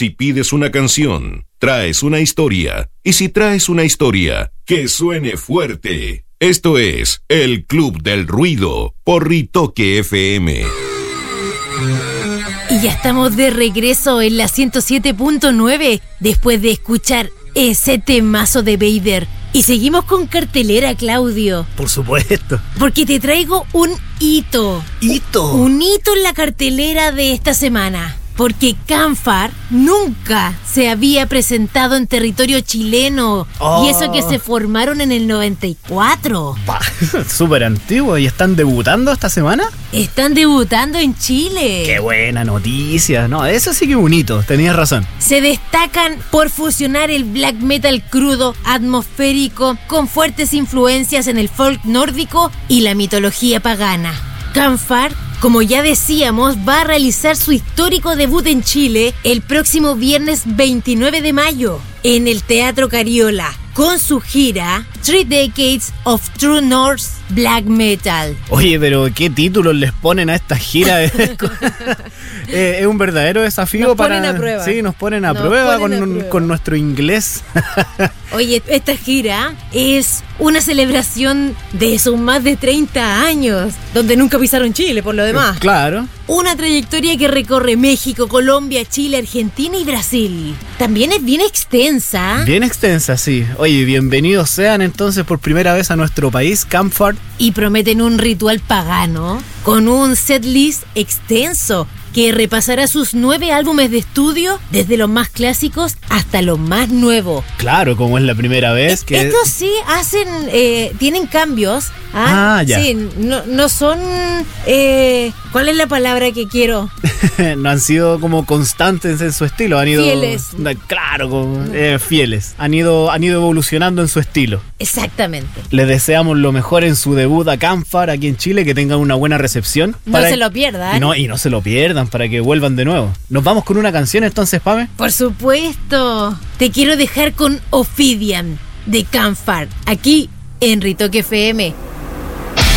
Si pides una canción, traes una historia. Y si traes una historia, que suene fuerte. Esto es El Club del Ruido por Ritoque FM. Y ya estamos de regreso en la 107.9 después de escuchar ese temazo de Vader. Y seguimos con cartelera, Claudio. Por supuesto. Porque te traigo un hito. ¿Hito? Un hito en la cartelera de esta semana. Porque Canfar nunca se había presentado en territorio chileno. Y eso que se formaron en el 94. Súper antiguo. ¿Y están debutando esta semana? Están debutando en Chile. ¡Qué buena noticia! No, eso sí que es un hito, tenías razón. Se destacan por fusionar el black metal crudo, atmosférico, con fuertes influencias en el folk nórdico y la mitología pagana. Canfar, como ya decíamos, va a realizar su histórico debut en Chile el próximo viernes 29 de mayo en el Teatro Cariola, con su gira 3 Decades of True Norse Black Metal. Oye, pero ¿qué títulos les ponen a esta gira? Es un verdadero desafío nos ponen a prueba. Sí, nos ponen a prueba con nuestro inglés. Oye, esta gira es una celebración de sus más de 30 años, donde nunca pisaron Chile, por lo demás. Claro. Una trayectoria que recorre México, Colombia, Chile, Argentina y Brasil. También es bien extensa. Bien extensa, sí. Oye, bienvenidos sean entonces por primera vez a nuestro país, Canfar. Y prometen un ritual pagano con un setlist extenso que repasará sus 9 álbumes de estudio, desde los más clásicos hasta los más nuevos. Claro, como es la primera vez que... Estos sí hacen, tienen cambios. Ya. Sí, no son... ¿cuál es la palabra que quiero? No han sido como constantes en su estilo, han ido... Fieles. Claro, fieles. Han ido evolucionando en su estilo. Exactamente. Les deseamos lo mejor en su debut a Canfar aquí en Chile, que tengan una buena recepción. No se lo pierdan. Y no se lo pierdan, para que vuelvan de nuevo. ¿Nos vamos con una canción entonces, Pame? Por supuesto. Te quiero dejar con Ophidian de Canfar, aquí en Ritoque FM.